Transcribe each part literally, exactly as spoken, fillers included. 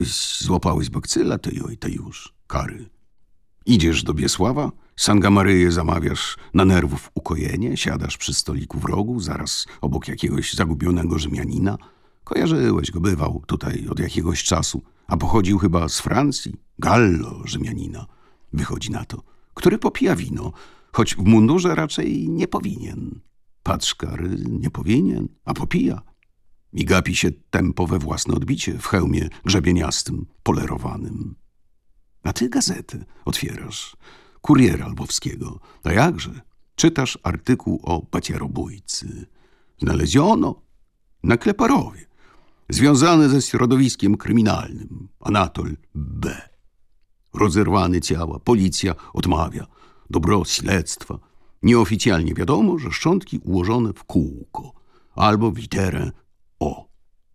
Złapałeś bakcyla, to joj, to już. Kary. Idziesz do Biesława, Sangamaryję zamawiasz na nerwów ukojenie, siadasz przy stoliku w rogu, zaraz obok jakiegoś zagubionego Rzymianina. Kojarzyłeś go, bywał tutaj od jakiegoś czasu, a pochodził chyba z Francji, Gallo Rzymianina. Wychodzi na to, który popija wino, choć w mundurze raczej nie powinien. Patrz, Kary, nie powinien, a popija. I gapi się tempo we własne odbicie w hełmie grzebieniastym, polerowanym. A ty gazetę otwierasz, Kuriera Lwowskiego. A jakże? Czytasz artykuł o bacierobójcy. Znaleziono na Kleparowie, związany ze środowiskiem kryminalnym, Anatol B. Rozerwane ciała, policja odmawia. Dobro śledztwa. Nieoficjalnie wiadomo, że szczątki ułożone w kółko albo w literę O.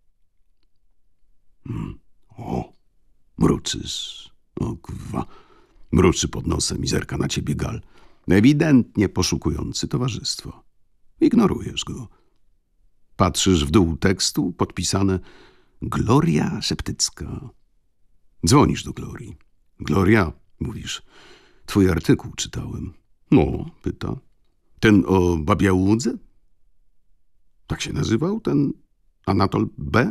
Hmm. O. Mruczysz. O kurwa. Mruczy pod nosem i zerka na ciebie Gal. Ewidentnie poszukujący towarzystwo. Ignorujesz go. Patrzysz w dół tekstu podpisane Gloria Szeptycka. Dzwonisz do Glorii. Gloria, mówisz, twój artykuł czytałem. No, pyta. Ten o Babiałudze? Tak się nazywał ten Anatol B?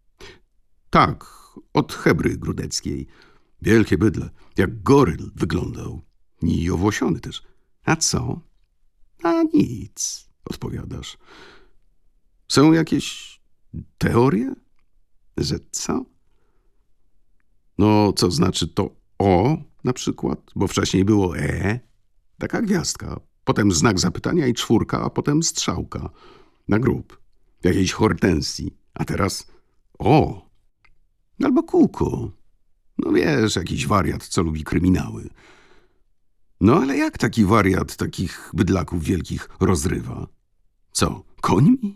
Tak, od Hebry Grudeckiej. Wielkie bydle, jak goryl wyglądał. I owłosiony też. A co? A nic, odpowiadasz. Są jakieś teorie? Że co? No, co znaczy to O na przykład, bo wcześniej było E. Taka gwiazdka, potem znak zapytania i czwórka, a potem strzałka na grób. Jakiejś hortensji, a teraz O. Albo kółko. No wiesz, jakiś wariat, co lubi kryminały. No ale jak taki wariat takich bydlaków wielkich rozrywa? Co, końmi?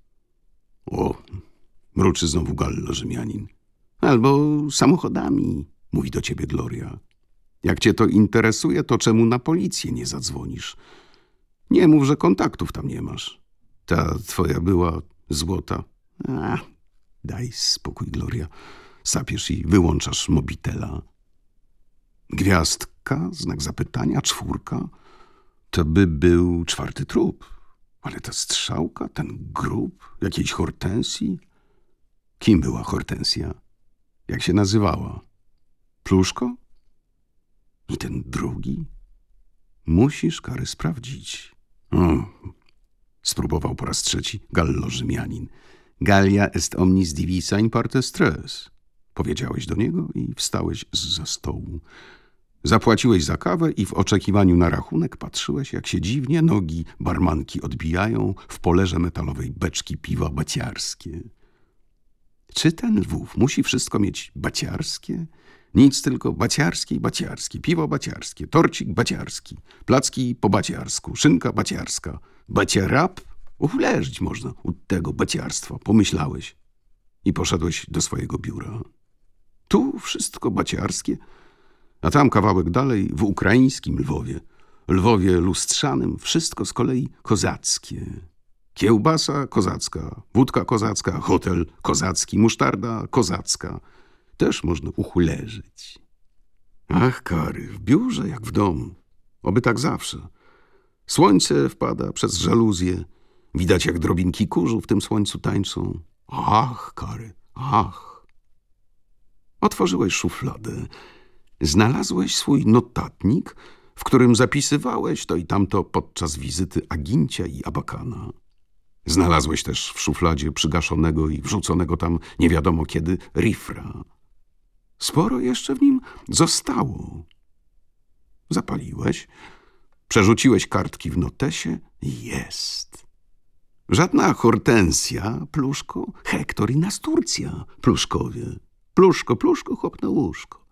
O, mruczy znowu Gallo Rzymianin. Albo samochodami, mówi do ciebie Gloria. Jak cię to interesuje, to czemu na policję nie zadzwonisz? Nie mów, że kontaktów tam nie masz. Ta twoja była złota. A, daj spokój, Gloria. Sapiesz i wyłączasz mobitela. Gwiazdka, znak zapytania, czwórka. To by był czwarty trup. Ale ta strzałka, ten grób, jakiejś hortensji. Kim była hortensja? Jak się nazywała? Pluszko? I ten drugi? Musisz, Kary, sprawdzić. O, spróbował po raz trzeci Gallo Rzymianin. Gallia est omnis divisa in parte stres. Powiedziałeś do niego i wstałeś zza stołu. Zapłaciłeś za kawę i w oczekiwaniu na rachunek patrzyłeś, jak się dziwnie nogi barmanki odbijają w polerze metalowej beczki piwa baciarskie. Czy ten Lwów musi wszystko mieć baciarskie? Nic tylko baciarskie i baciarskie, piwo baciarskie, torcik baciarski, placki po baciarsku, szynka baciarska. Baciarap? Uleżeć można u tego baciarstwa, pomyślałeś i poszedłeś do swojego biura. Tu wszystko baciarskie, a tam kawałek dalej w ukraińskim Lwowie, Lwowie lustrzanym, wszystko z kolei kozackie. Kiełbasa kozacka, wódka kozacka, hotel kozacki, musztarda kozacka. Też można uchuleżyć. Ach, Kary, w biurze jak w domu. Oby tak zawsze. Słońce wpada przez żaluzję. Widać, jak drobinki kurzu w tym słońcu tańczą. Ach, Kary, ach. Otworzyłeś szufladę. Znalazłeś swój notatnik, w którym zapisywałeś to i tamto podczas wizyty Agincia i Abakana. Znalazłeś też w szufladzie przygaszonego i wrzuconego tam nie wiadomo kiedy rifra. Sporo jeszcze w nim zostało. Zapaliłeś, przerzuciłeś kartki w notesie i jest. Żadna hortensja, Pluszko, Hektor i Nasturcja, Pluszkowie. Pluszko, Pluszko, chłop na łóżko.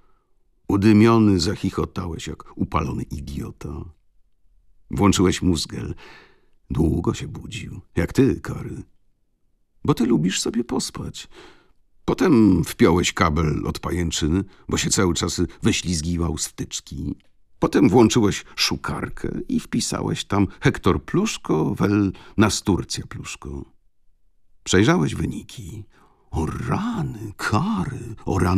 Udymiony zachichotałeś jak upalony idiota. Włączyłeś mózgel. Długo się budził, jak ty, Kary. Bo ty lubisz sobie pospać. Potem wpiąłeś kabel od pajęczyny, bo się cały czas wyślizgiwał z wtyczki. Potem włączyłeś szukarkę i wpisałeś tam Hektor Pluszko wel Nasturcja Pluszko. Przejrzałeś wyniki. O rany, kary, o rany.